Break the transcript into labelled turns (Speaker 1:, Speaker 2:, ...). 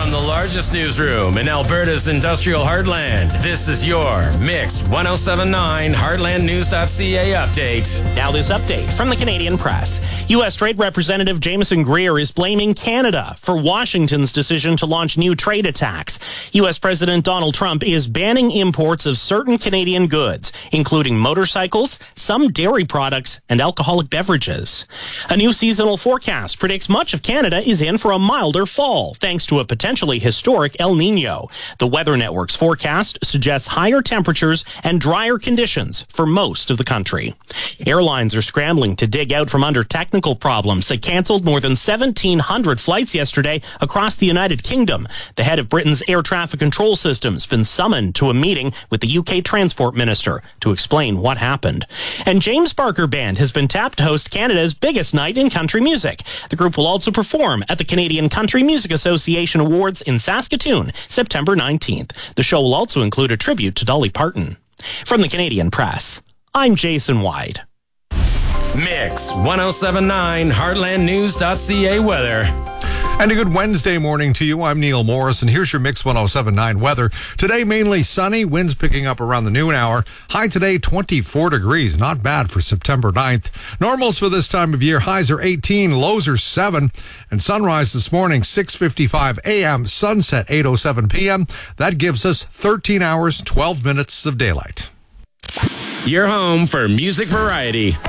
Speaker 1: From the largest newsroom in Alberta's industrial heartland, this is your Mix 1079 HeartlandNews.ca update.
Speaker 2: Now this update from the Canadian Press. U.S. Trade Representative Jameson Greer is blaming Canada for Washington's decision to launch new trade attacks. U.S. President Donald Trump is banning imports of certain Canadian goods, including motorcycles, some dairy products, and alcoholic beverages. A new seasonal forecast predicts much of Canada is in for a milder fall, thanks to a potentially historic El Nino. The Weather Network's forecast suggests higher temperatures and drier conditions for most of the country. Airlines are scrambling to dig out from under technical problems that canceled more than 1,700 flights yesterday across the United Kingdom. The head of Britain's air traffic control system's been summoned to a meeting with the UK Transport Minister to explain what happened. And James Barker Band has been tapped to host Canada's biggest night in country music. The group will also perform at the Canadian Country Music Association Awards in Saskatoon, September 19th. The show will also include a tribute to Dolly Parton. From the Canadian Press, I'm Jason White.
Speaker 1: Mix 1079 HeartlandNews.ca weather.
Speaker 3: And a good Wednesday morning to you. I'm Neil Morris, and here's your Mix 1079 weather. Today, mainly sunny, winds picking up around the noon hour. High today, 24 degrees. Not bad for September 9th. Normals for this time of year, highs are 18, lows are 7. And sunrise this morning, 6:55 a.m., sunset 8:07 p.m. That gives us 13 hours, 12 minutes of daylight.
Speaker 1: Your home for music variety.